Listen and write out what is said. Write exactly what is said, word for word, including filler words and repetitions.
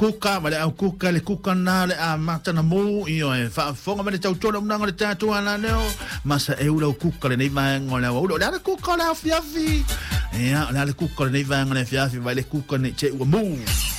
kuka ma le au kuka le kuka na le a matana mo io e fa fonga ma le tau tona unanga le tatu ana neo masa e ula kuka le nei vai ngola ulo le kuka le fiafi e le kuka le nei vai ngola fiafi vai le kuka ne che u mo